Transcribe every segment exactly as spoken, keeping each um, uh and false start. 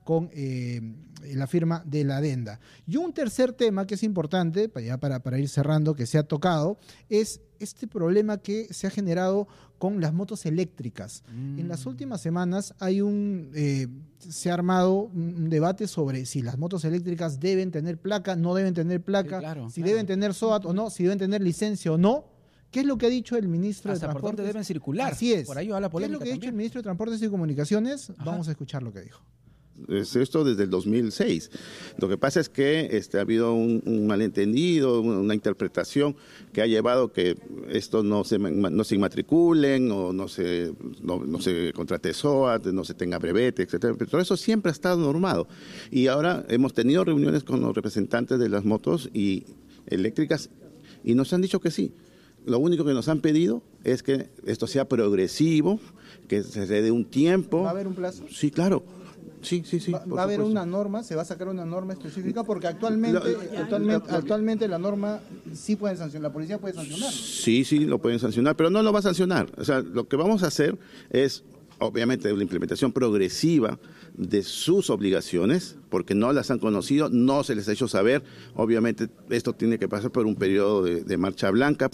con eh, la firma de la adenda. Y un tercer tema que es importante, ya para, para ir cerrando, que se ha tocado, es este problema que se ha generado con las motos eléctricas. Mm. En las últimas semanas hay un eh, se ha armado un debate sobre si las motos eléctricas deben tener placa, no deben tener placa, sí, claro, si claro. deben tener S O A T o no, si deben tener licencia o no. ¿Qué es lo que ha dicho el ministro Hasta de Transportes? ¿Por dónde deben circular? Así es. Por ahí va la polémica. ¿Qué es lo que también? ha dicho el ministro de Transportes y Comunicaciones? Ajá. Vamos a escuchar lo que dijo. Es esto desde el dos mil seis. Lo que pasa es que este, ha habido un, un malentendido, una interpretación que ha llevado que esto no se, no se inmatriculen o no se, no, no se contrate S O A T, no se tenga brevete, etcétera. Pero todo eso siempre ha estado normado. Y ahora hemos tenido reuniones con los representantes de las motos y eléctricas y nos han dicho que sí. Lo único que nos han pedido es que esto sea progresivo, que se dé un tiempo. ¿Va a haber un plazo? Sí, claro. Sí, sí, sí. Va, va a haber una norma, se va a sacar una norma específica, porque actualmente, la, actualmente, la, actualmente la norma sí puede sancionar, la policía puede sancionar. Sí, sí, lo pueden sancionar, pero no lo va a sancionar. O sea, lo que vamos a hacer es, obviamente, una implementación progresiva de sus obligaciones, porque no las han conocido, no se les ha hecho saber. Obviamente, esto tiene que pasar por un periodo de, de marcha blanca.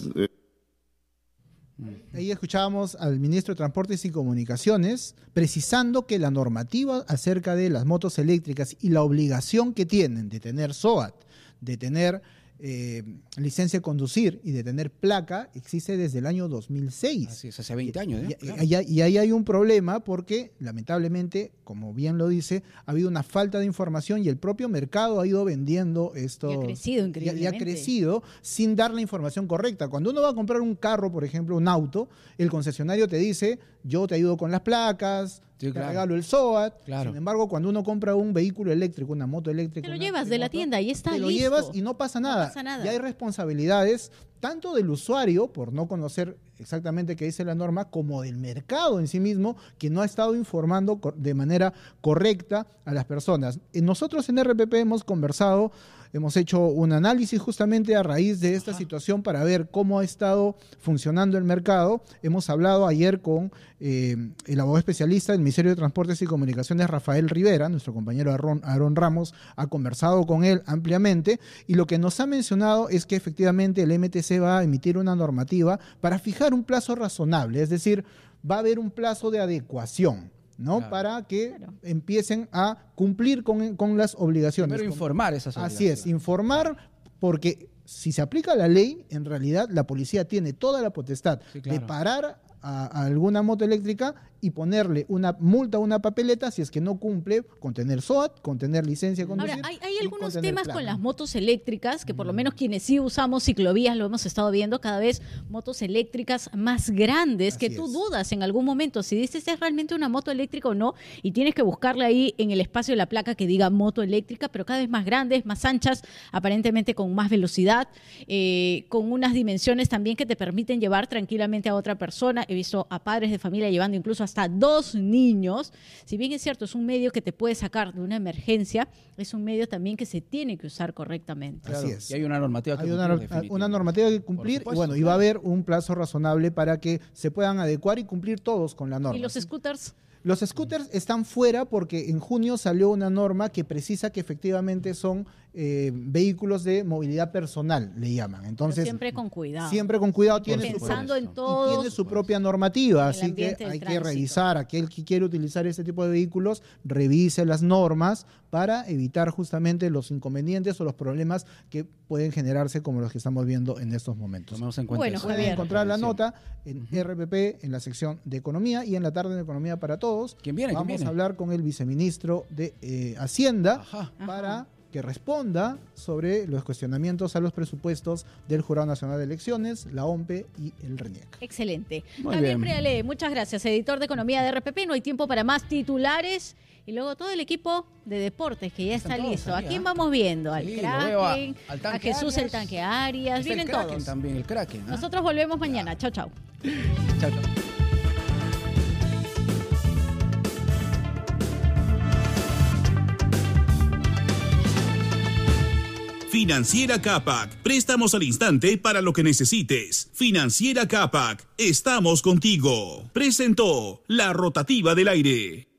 Ahí escuchábamos al ministro de Transportes y Comunicaciones precisando que la normativa acerca de las motos eléctricas y la obligación que tienen de tener S O A T, de tener eh, licencia de conducir y de tener placa existe desde el año dos mil seis. Así es, hace veinte años. ¿eh? Y, claro. y, y ahí hay un problema porque, lamentablemente, como bien lo dice, ha habido una falta de información y el propio mercado ha ido vendiendo esto. Y ha crecido increíblemente. Y, y ha crecido sin dar la información correcta. Cuando uno va a comprar un carro, por ejemplo, un auto, el concesionario te dice, yo te ayudo con las placas, sí, te claro. regalo el S O A T. Claro. Sin embargo, cuando uno compra un vehículo eléctrico, una moto eléctrica... Te lo una, llevas de la moto, tienda y está te listo. Te lo llevas y no pasa nada. No pasa nada. Y hay responsabilidades tanto del usuario, por no conocer exactamente qué dice la norma, como del mercado en sí mismo, que no ha estado informando de manera correcta a las personas. Nosotros en R P P hemos conversado, hemos hecho un análisis justamente a raíz de esta Ajá. situación para ver cómo ha estado funcionando el mercado. Hemos hablado ayer con eh, el abogado especialista del Ministerio de Transportes y Comunicaciones, Rafael Rivera, nuestro compañero Aaron, Aaron Ramos, ha conversado con él ampliamente y lo que nos ha mencionado es que efectivamente el M T C va a emitir una normativa para fijar un plazo razonable, es decir, va a haber un plazo de adecuación, ¿no? Claro. Para que claro. empiecen a cumplir con, con las obligaciones. Pero informar esas obligaciones. Así es, informar, porque si se aplica la ley, en realidad la policía tiene toda la potestad sí, claro. de parar a, a alguna moto eléctrica y ponerle una multa o una papeleta si es que no cumple con tener S O A T, con tener licencia de conducir. Ahora, hay, hay algunos con temas placa. Con las motos eléctricas, que por lo menos quienes sí usamos ciclovías lo hemos estado viendo, cada vez motos eléctricas más grandes, Así que tú es. dudas en algún momento si dices es realmente una moto eléctrica o no, y tienes que buscarle ahí en el espacio de la placa que diga moto eléctrica, pero cada vez más grandes, más anchas, aparentemente con más velocidad, eh, con unas dimensiones también que te permiten llevar tranquilamente a otra persona. He visto a padres de familia llevando incluso hasta dos niños. Si bien es cierto, es un medio que te puede sacar de una emergencia, es un medio también que se tiene que usar correctamente. Claro, Así es. Y hay una normativa que hay cumplir. Una, una normativa que cumplir y bueno, y va a haber un plazo razonable para que se puedan adecuar y cumplir todos con la norma. ¿Y los scooters? Los scooters están fuera porque en junio salió una norma que precisa que efectivamente son eh, vehículos de movilidad personal, le llaman. Entonces, pero siempre con cuidado. Siempre con cuidado. Tiene Pensando su, en todo. Y tiene su propia normativa, así que hay que revisar. Aquel que quiere utilizar este tipo de vehículos, revise las normas para evitar justamente los inconvenientes o los problemas que pueden generarse como los que estamos viendo en estos momentos. Tomemos en cuenta bueno, eso. Pueden encontrar la nota en uh-huh. R P P, en la sección de Economía y en la tarde de Economía para Todos. ¿Quién viene? Vamos ¿Quién viene? a hablar con el viceministro de eh, Hacienda Ajá. para Ajá. que responda sobre los cuestionamientos a los presupuestos del Jurado Nacional de Elecciones, la O M P E y el RENIEC. Excelente. Muy También bien. Preale, muchas gracias, editor de Economía de R P P. No hay tiempo para más titulares. Y luego todo el equipo de deportes que ya está Están listo. todos ahí, ¿A quién ¿eh? vamos viendo? Al Sí, lo veo a- Kraken, al a, tanque Jesús Arias. el Tanque Arias. Está Vienen el Kraken todos. también, el Kraken. ¿eh? Nosotros volvemos mañana. Chao, chao. Chao, chao. Financiera Capac, préstamos al instante para lo que necesites. Financiera Capac, estamos contigo. Presentó La Rotativa del Aire.